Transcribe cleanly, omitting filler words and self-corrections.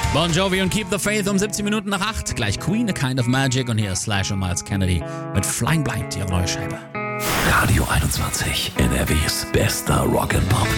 Bon Jovi und Keep the Faith um 17 Minuten nach 8. Gleich Queen, A Kind of Magic und hier ist Slash und Miles Kennedy mit Flying Blind, ihre neue Scheibe. Radio 21, NRWs bester Rock'n'Pop.